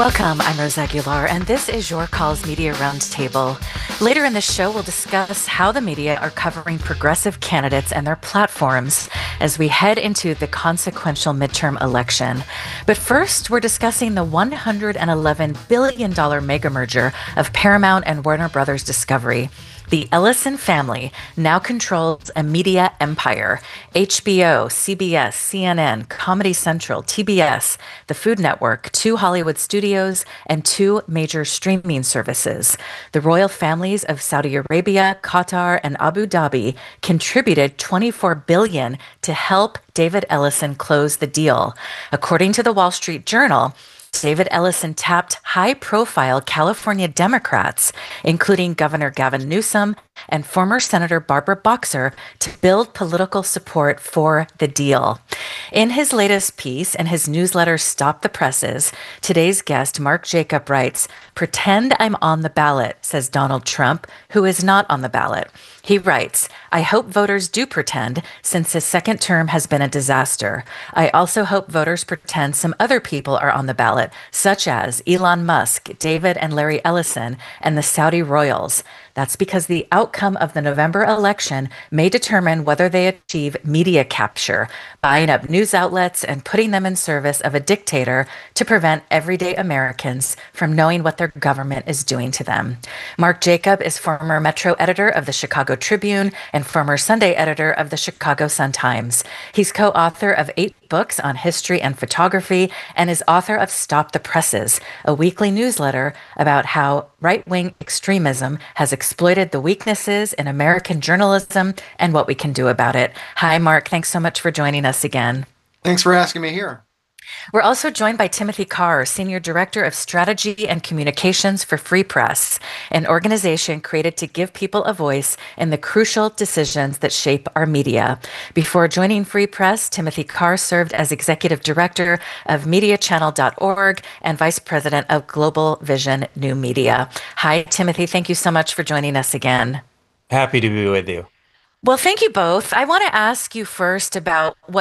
Welcome, I'm Rose Aguilar, and this is Your Calls Media Roundtable. Later in the show, we'll discuss how the media are covering progressive candidates and their platforms as we head into the consequential midterm election. But first, we're discussing the $111 billion mega merger of Paramount and Warner Brothers Discovery. The Ellison family now controls a media empire. HBO, CBS, CNN, Comedy Central, TBS, the Food Network, 2 Hollywood studios, and 2 major streaming services. The royal families of Saudi Arabia, Qatar, and Abu Dhabi contributed $24 billion to help David Ellison close the deal. According to the Wall Street Journal, David Ellison tapped high-profile California Democrats, including Governor Gavin Newsom and former Senator Barbara Boxer, to build political support for the deal. In his latest piece and his newsletter, Stop the Presses, today's guest, Mark Jacob, writes, "Pretend I'm on the ballot," says Donald Trump, who is not on the ballot. He writes, "I hope voters do pretend, since his second term has been a disaster. I also hope voters pretend some other people are on the ballot, such as Elon Musk, David and Larry Ellison, and the Saudi royals. That's because the outcome of the November election may determine whether they achieve media capture, buying up news outlets and putting them in service of a dictator to prevent everyday Americans from knowing what their government is doing to them." Mark Jacob is former Metro editor of the Chicago Tribune and former Sunday editor of the Chicago Sun-Times. He's co-author of 8 books on history and photography and is author of Stop the Presses, a weekly newsletter about how right-wing extremism has exploited the weaknesses in American journalism and what we can do about it. Hi, Mark. Thanks so much for joining us again. Thanks for asking me here. We're also joined by Timothy Carr, Senior Director of Strategy and Communications for Free Press, an organization created to give people a voice in the crucial decisions that shape our media. Before joining Free Press, Timothy Carr served as Executive Director of MediaChannel.org and Vice President of Global Vision New Media. Hi, Timothy. Thank you so much for joining us again. Happy to be with you. Well, thank you both. I want to ask you first about what